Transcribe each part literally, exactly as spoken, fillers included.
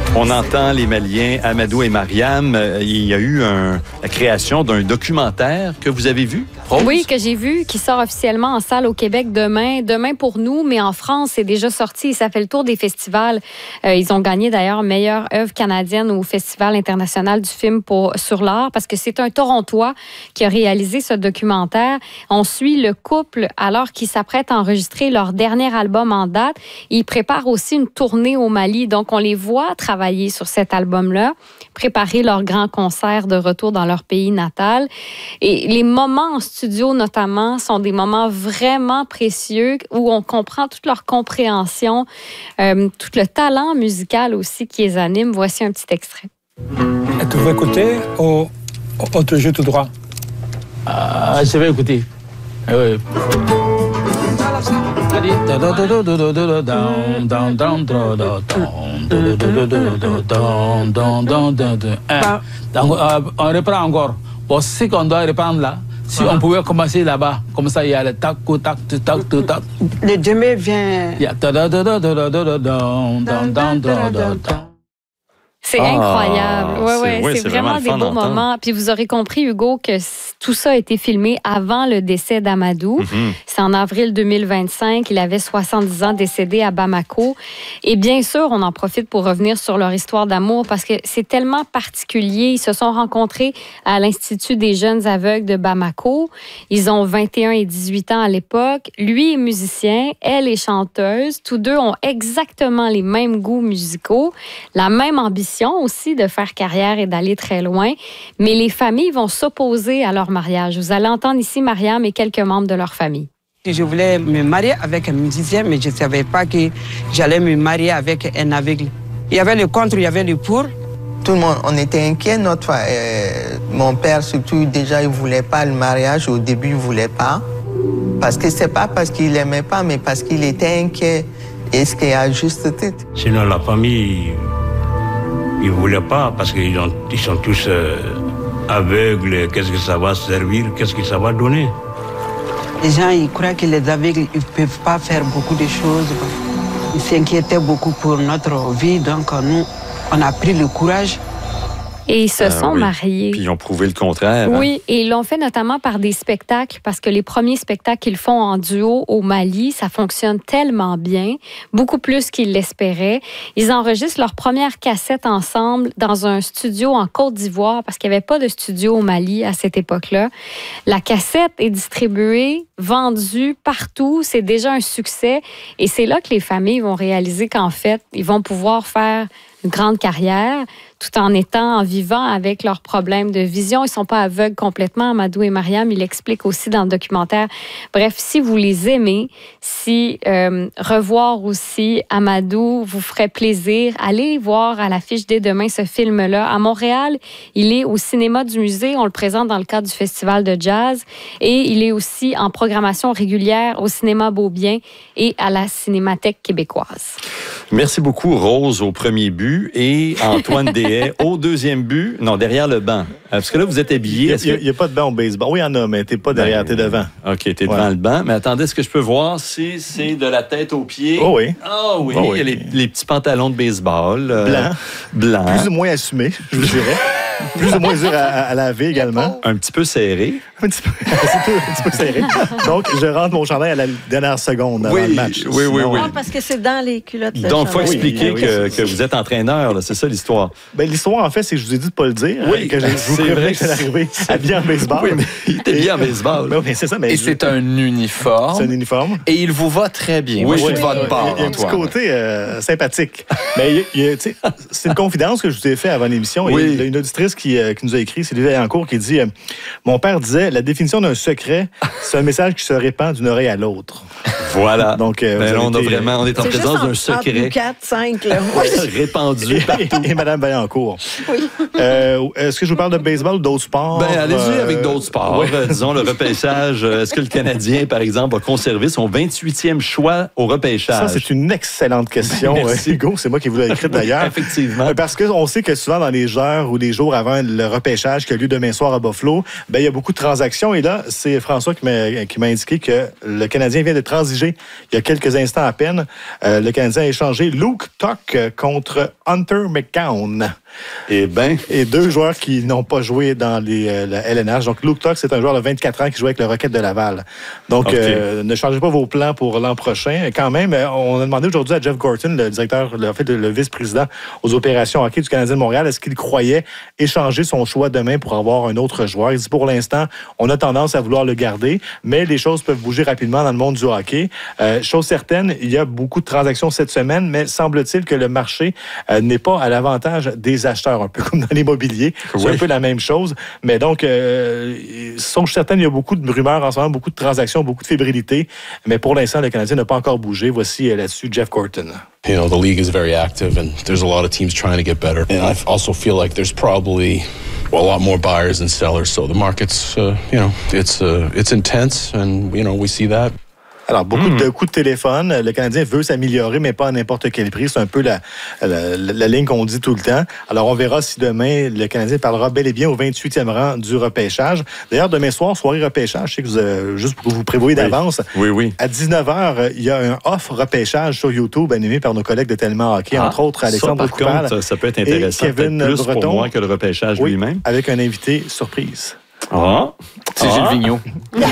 On entend les Maliens, Amadou et Mariam. Il y a eu un, la création d'un documentaire que vous avez vu, Rose? Oui, que j'ai vu, qui sort officiellement en salle au Québec demain. Demain pour nous, mais en France, c'est déjà sorti. Ça fait le tour des festivals. Euh, ils ont gagné d'ailleurs meilleure œuvre canadienne au Festival international du film pour, sur l'art, parce que c'est un Torontois qui a réalisé ce documentaire. On suit le couple alors qu'ils s'apprêtent à enregistrer leur dernier album en date. Ils préparent aussi une tournée au Mali. Donc, on les voit travailler sur cet album-là, préparer leur grand concert de retour dans leur pays natal. Et les moments en studio, notamment, sont des moments vraiment précieux où on comprend toute leur compréhension, euh, tout le talent musical aussi qui les anime. Voici un petit extrait. Tu veux écouter ou on te joue tout droit? Ah, je vais écouter. Oui. On reprend encore. Pour ce qu'on doit reprendre là, si on pouvait commencer là-bas, comme ça, il y a le tac, tac, tac, tac. Le djembé vient. C'est ah, incroyable. Ouais, ouais, oui, c'est, c'est vraiment, vraiment des beaux moments. Puis vous aurez compris, Hugo, que tout ça a été filmé avant le décès d'Amadou. Mm-hmm. C'est en avril deux mille vingt-cinq. Il avait soixante-dix ans, décédé à Bamako. Et bien sûr, on en profite pour revenir sur leur histoire d'amour parce que c'est tellement particulier. Ils se sont rencontrés à l'Institut des jeunes aveugles de Bamako. Ils ont vingt et un et dix-huit ans à l'époque. Lui est musicien, elle est chanteuse. Tous deux ont exactement les mêmes goûts musicaux, la même ambition aussi de faire carrière et d'aller très loin. Mais les familles vont s'opposer à leur mariage. Vous allez entendre ici Mariam et quelques membres de leur famille. Je voulais me marier avec un musicien, mais je ne savais pas que j'allais me marier avec un aveugle. Il y avait le contre, il y avait le pour. Tout le monde, on était inquiets. Notre, euh, mon père, surtout, déjà, il ne voulait pas le mariage. Au début, il ne voulait pas. Parce que ce n'est pas parce qu'il n'aimait pas, mais parce qu'il était inquiet. Est-ce qu'il y a juste titre? Sinon, la famille... Ils ne voulaient pas parce qu'ils ont, ils sont tous euh, aveugles. Qu'est-ce que ça va servir? Qu'est-ce que ça va donner? Les gens, ils croient que les aveugles ne peuvent pas faire beaucoup de choses. Ils s'inquiétaient beaucoup pour notre vie. Donc, nous, on a pris le courage. Et ils se ah, sont oui. mariés. Puis ils ont prouvé le contraire. Oui, hein? et ils l'ont fait notamment par des spectacles, parce que les premiers spectacles qu'ils font en duo au Mali, ça fonctionne tellement bien, beaucoup plus qu'ils l'espéraient. Ils enregistrent leur première cassette ensemble dans un studio en Côte d'Ivoire, parce qu'il n'y avait pas de studio au Mali à cette époque-là. La cassette est distribuée, vendue partout, c'est déjà un succès. Et c'est là que les familles vont réaliser qu'en fait, ils vont pouvoir faire une grande carrière, tout en étant en vivant avec leurs problèmes de vision. Ils ne sont pas aveugles complètement. Amadou et Mariam, ils l'expliquent aussi dans le documentaire. Bref, si vous les aimez, si euh, revoir aussi Amadou vous ferait plaisir, allez voir à l'affiche dès demain ce film-là. À Montréal, il est au cinéma du musée. On le présente dans le cadre du festival de jazz. Et il est aussi en programmation régulière au cinéma Beaubien et à la Cinémathèque québécoise. Merci beaucoup, Rose, au premier but et Antoine Deshaies au deuxième but. Non, derrière le banc. Parce que là, vous êtes habillé. Il n'y a, a, a pas de banc au baseball. Oui, il y en a, mais tu n'es pas derrière, tu es devant. OK, tu es ouais. devant le banc. Mais attendez, ce que je peux voir, c'est, c'est de la tête aux pieds. Oh oui. Ah oh oui, oh il oui. y a les, les petits pantalons de baseball. Euh, Blanc. Blanc. Plus ou moins assumé, je vous dirais. Plus ou moins dur à, à laver également. Un petit peu serré. Un petit peu, un petit peu serré. Donc, je rentre mon chandail à la dernière seconde avant oui, le match. Oui, oui, oui. Ah, parce que c'est dans les culottes. Donc, il faut expliquer oui, que, oui, que vous êtes entraîneur. Là. C'est ça l'histoire. Ben, l'histoire, en fait, c'est que je vous ai dit de ne pas le dire. Oui, hein, que je, je vous prévenais que j'allais arriver habillé en baseball. Oui, mais il était bien en baseball. Ben, oui, c'est ça, mais et je... c'est un uniforme. C'est un uniforme. Et il vous va très bien. Oui, Moi, je suis oui, de votre oui, part, il y a un petit Antoine. côté euh, sympathique. Mais il y a, c'est une confidence que je vous ai faite avant l'émission. Oui. Il y a une auditrice qui, euh, qui nous a écrit, c'est Sylvie Vaillancourt, qui dit euh, mon père disait, la définition d'un secret, c'est un message qui se répand d'une oreille à l'autre. Voilà. Donc, euh, ben là, on, a été, vraiment, on est en c'est présence d'un en, secret. quatre, cinq, là. répandu partout. Et, et Mme Vaillancourt. Oui. Euh, est-ce que je vous parle de baseball ou d'autres sports? Ben, allez-y euh, avec d'autres sports. Ouais. Euh, disons, le repêchage. Est-ce que le Canadien, par exemple, a conservé son vingt-huitième choix au repêchage? Ça, c'est une excellente question, Merci. Hugo. C'est moi qui vous l'ai écrite d'ailleurs. Effectivement. Parce qu'on sait que souvent, dans les heures ou les jours jours avant le repêchage qui a lieu demain soir à Buffalo, ben, il y a beaucoup de transactions. Et là, c'est François qui m'a, qui m'a indiqué que le Canadien vient de transiger il y a quelques instants à peine. Euh, le Canadien a échangé Luke Tuck contre Hunter McCown. Eh bien. Et deux joueurs qui n'ont pas joué dans les, euh, la L N H. Donc, Luke Tuck, c'est un joueur de vingt-quatre ans qui joue avec le Rocket de Laval. Donc, okay. euh, ne changez pas vos plans pour l'an prochain. Quand même, on a demandé aujourd'hui à Jeff Gorton, le directeur, en fait, le vice-président aux opérations hockey du Canadien de Montréal, est-ce qu'il croyait échanger son choix demain pour avoir un autre joueur. Il dit, pour l'instant, on a tendance à vouloir le garder, mais les choses peuvent bouger rapidement dans le monde du hockey. Euh, chose certaine, il y a beaucoup de transactions cette semaine, mais semble-t-il que le marché euh, n'est pas à l'avantage des acheteurs, un peu comme dans l'immobilier. Oui. C'est un peu la même chose. Mais donc, euh, chose certaine, il y a beaucoup de rumeurs en ce moment, beaucoup de transactions, beaucoup de fébrilité. Mais pour l'instant, le Canadien n'a pas encore bougé. Voici euh, là-dessus Jeff Gorton. You know, the league is very active and there's a lot of teams trying to get better. And I also feel like there's probably well, a lot more buyers than sellers. So the market's, uh, you know, it's uh, it's intense and, you know, we see that. Alors, beaucoup mmh. de coups de téléphone. Le Canadien veut s'améliorer, mais pas à n'importe quel prix. C'est un peu la, la, la ligne qu'on dit tout le temps. Alors, on verra si demain, le Canadien parlera bel et bien au vingt-huitième rang du repêchage. D'ailleurs, demain soir, soirée repêchage, je sais que vous, euh, juste pour que vous prévoyez d'avance, oui, oui. à dix-neuf heures, il y a un off repêchage sur YouTube animé par nos collègues de Tellement Hockey, ah, entre autres Alexandre Coupal. Ça, ça peut être intéressant. Et Kevin plus Breton, pour moi que le repêchage oui, lui-même. Avec un invité surprise. Ah, c'est ah. Gilles Vigneault.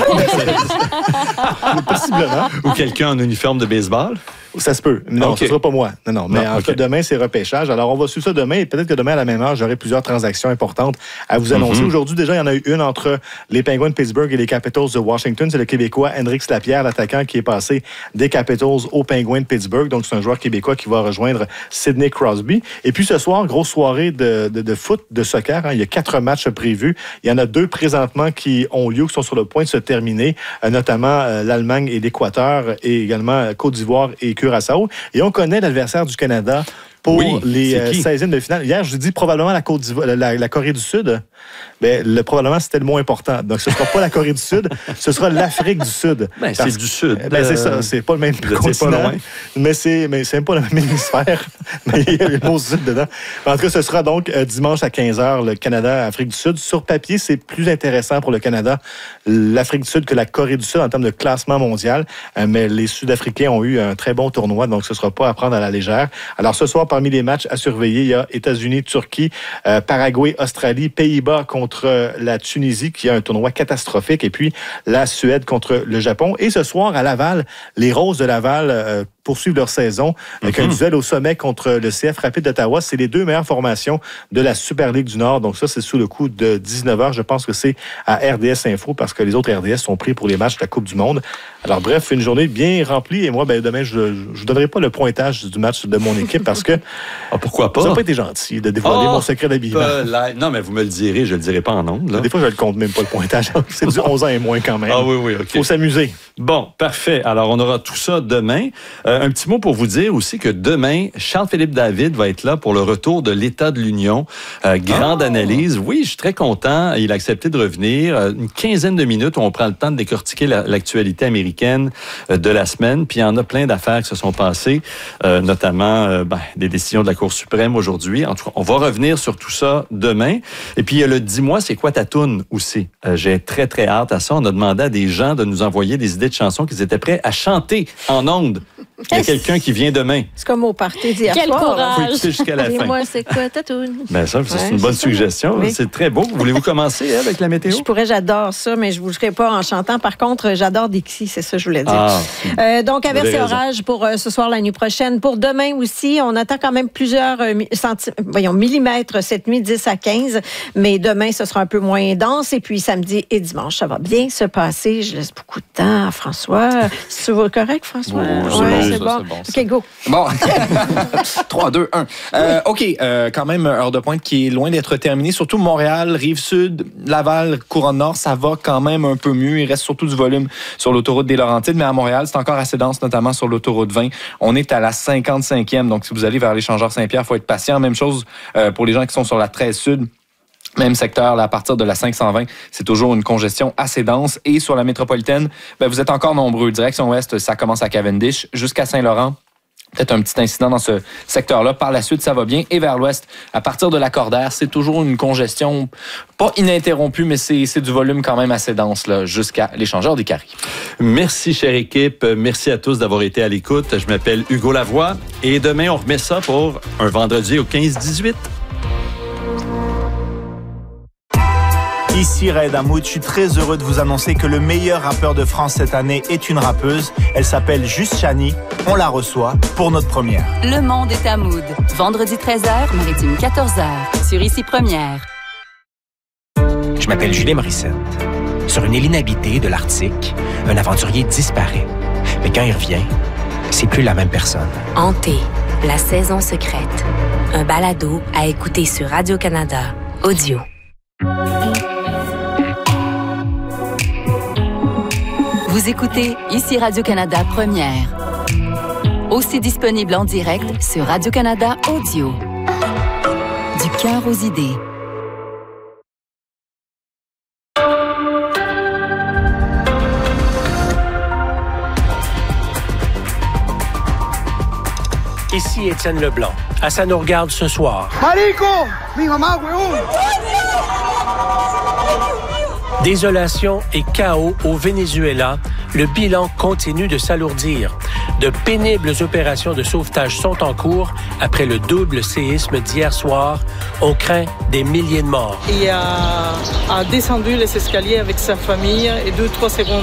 Possiblement. Ou quelqu'un en uniforme de baseball. Ça se peut. Non, okay. Ce ne sera pas moi. Non, non. Mais non, en okay. cas, demain, c'est repêchage. Alors, on va suivre ça demain. Et peut-être que demain, à la même heure, j'aurai plusieurs transactions importantes à vous annoncer. Mm-hmm. Aujourd'hui, déjà, il y en a eu une entre les Penguins de Pittsburgh et les Capitals de Washington. C'est le Québécois Hendrix Lapierre, l'attaquant qui est passé des Capitals aux Penguins de Pittsburgh. Donc, c'est un joueur québécois qui va rejoindre Sidney Crosby. Et puis, ce soir, grosse soirée de, de, de foot, de soccer. Hein. Il y a quatre matchs prévus. Il y en a deux présentement qui ont lieu, qui sont sur le point de se terminer, euh, notamment euh, l'Allemagne et l'Équateur, et également Côte d'Ivoire et Curaçao. Et on connaît l'adversaire du Canada pour oui, les euh, seizièmes de finale. Hier, je vous dis probablement la, Côte d'Ivoire, la, la Corée du Sud. Mais le, probablement, c'était le mot important. Donc, ce ne sera pas la Corée du Sud, ce sera l'Afrique du Sud. Ben, c'est du Sud. Ben, c'est ça. C'est pas le même continent. Pas loin. Mais c'est, mais c'est même pas le même hémisphère. Mais il y a le mot Sud dedans. En tout cas, ce sera donc euh, dimanche à quinze heures, le Canada-Afrique du Sud. Sur papier, c'est plus intéressant pour le Canada, l'Afrique du Sud, que la Corée du Sud en termes de classement mondial. Euh, mais les Sud-Africains ont eu un très bon tournoi, donc ce ne sera pas à prendre à la légère. Alors, ce soir, parmi les matchs à surveiller, il y a États-Unis, Turquie, euh, Paraguay, Australie, Pays-Bas contre la Tunisie, qui a un tournoi catastrophique, et puis la Suède contre le Japon. Et ce soir, à Laval, les Roses de Laval euh, poursuivent leur saison avec mm-hmm. un duel au sommet contre le C F Rapide d'Ottawa. C'est les deux meilleures formations de la Super Ligue du Nord. Donc ça, c'est sous le coup de dix-neuf heures. Je pense que c'est à R D S Info parce que les autres R D S sont pris pour les matchs de la Coupe du Monde. Alors bref, une journée bien remplie. Et moi, ben, demain, je ne donnerai pas le pointage du match de mon équipe parce que... ah, pourquoi pas? Ça n'a pas été gentil de dévoiler oh, mon secret d'habillement. La... Non, mais vous me le direz, je ne le dirai pas en ondes. Là. Des fois, je ne le compte même pas, le pointage. C'est du onze ans et moins quand même. Ah oui, oui, OK. Il faut s'amuser. Bon, parfait. Alors, on aura tout ça demain. Euh, un petit mot pour vous dire aussi que demain, Charles-Philippe David va être là pour le retour de l'État de l'Union. Euh, grande oh. analyse. Oui, je suis très content. Il a accepté de revenir. Une quinzaine de minutes où on prend le temps de décortiquer la, l'actualité américaine euh, de la semaine. Puis il y en a plein d'affaires qui se sont passées, euh, notamment euh, ben, des décisions de la Cour suprême aujourd'hui. En tout cas, on va revenir sur tout ça demain. Et puis, il y a le dis-moi, c'est quoi ta toune aussi? Euh, j'ai très, très hâte à ça. On a demandé à des gens de nous envoyer des idées de chansons qu'ils étaient prêts à chanter en ondes. Il y a quelqu'un qui vient demain. C'est comme au party d'hier Quel soir. courage! Il faut écouter jusqu'à la fin. Dis-moi, c'est quoi ta toune? Ben ça, c'est ouais, une bonne c'est suggestion. Oui. C'est très beau. Voulez-vous commencer avec la météo? Je pourrais, j'adore ça, mais je ne vous le ferai pas en chantant. Par contre, j'adore Dixie, c'est ça que je voulais dire. Ah, euh, donc, averse et orage pour euh, ce soir, la nuit prochaine. Pour demain aussi, on attend quand même plusieurs euh, centi- voyons, millimètres cette nuit, dix à quinze. Mais demain, ce sera un peu moins dense. Et puis, samedi et dimanche, ça va bien se passer. Je laisse beaucoup de temps à François. C'est correct, François? Oh, oui, c'est, c'est bon. bon. C'est bon OK, go. Bon. trois, deux, un. Euh, OK, euh, quand même, heure de pointe qui est loin d'être terminée. Surtout Montréal, Rive-Sud, Laval, Couronne-Nord, ça va quand même un peu mieux. Il reste surtout du volume sur l'autoroute des Laurentides. Mais à Montréal, c'est encore assez dense, notamment sur l'autoroute vingt. On est à la cinquante-cinquième. Donc, si vous allez vers l'échangeur Saint-Pierre, il faut être patient. Même chose euh, pour les gens qui sont sur la treize Sud. Même secteur, là, à partir de la cinq cent vingt, c'est toujours une congestion assez dense. Et sur la métropolitaine, ben, vous êtes encore nombreux. Direction ouest, ça commence à Cavendish jusqu'à Saint-Laurent. Peut-être un petit incident dans ce secteur-là. Par la suite, ça va bien. Et vers l'ouest, à partir de la Cordère, c'est toujours une congestion pas ininterrompue, mais c'est, c'est du volume quand même assez dense là, jusqu'à l'échangeur des Caries. Merci, chère équipe. Merci à tous d'avoir été à l'écoute. Je m'appelle Hugo Lavoie et demain, on remet ça pour un vendredi au quinze dix-huit. Ici Raed Hamoud, je suis très heureux de vous annoncer que le meilleur rappeur de France cette année est une rappeuse. Elle s'appelle Juste Chani. On la reçoit pour notre première. Le monde est Hamoud. Vendredi treize heures, Maritime quatorze heures. Sur Ici Première. Je m'appelle Julien Morissette. Sur une île inhabitée de l'Arctique, un aventurier disparaît. Mais quand il revient, c'est plus la même personne. Hanté, la saison secrète. Un balado à écouter sur Radio-Canada Audio. Vous écoutez Ici Radio-Canada Première. Aussi disponible en direct sur Radio-Canada Audio. Du cœur aux idées. Ici Étienne Leblanc. À Ça nous regarde ce soir. Marico! Mi mamá, weón! Désolation et chaos au Venezuela. Le bilan continue de s'alourdir. De pénibles opérations de sauvetage sont en cours après le double séisme d'hier soir. On craint des milliers de morts. Il a, a descendu les escaliers avec sa famille et deux, trois secondes